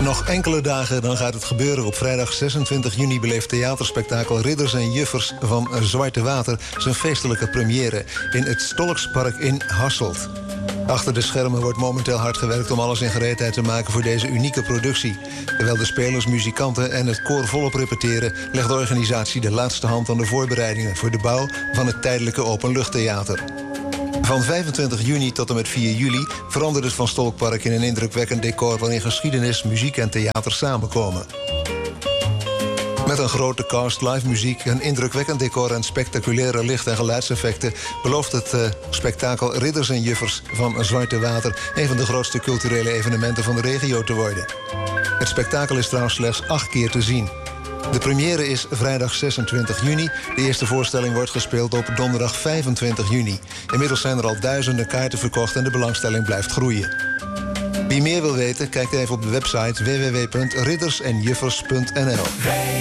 Nog enkele dagen, dan gaat het gebeuren. Op vrijdag 26 juni beleeft theaterspektakel Ridders en Juffers van Zwarte Water zijn feestelijke première in het Stolkspark in Hasselt. Achter de schermen wordt momenteel hard gewerkt om alles in gereedheid te maken voor deze unieke productie. Terwijl de spelers, muzikanten en het koor volop repeteren, legt de organisatie de laatste hand aan de voorbereidingen voor de bouw van het tijdelijke openluchttheater. Van 25 juni tot en met 4 juli verandert het Van Stolkpark in een indrukwekkend decor waarin geschiedenis, muziek en theater samenkomen. Met een grote cast, live muziek, een indrukwekkend decor en spectaculaire licht- en geluidseffecten belooft het spektakel Ridders en Juffers van Zwarte Water een van de grootste culturele evenementen van de regio te worden. Het spektakel is trouwens slechts 8 keer te zien. De première is vrijdag 26 juni. De eerste voorstelling wordt gespeeld op donderdag 25 juni. Inmiddels zijn er al duizenden kaarten verkocht en de belangstelling blijft groeien. Wie meer wil weten, kijkt even op de website www.riddersenjuffers.nl.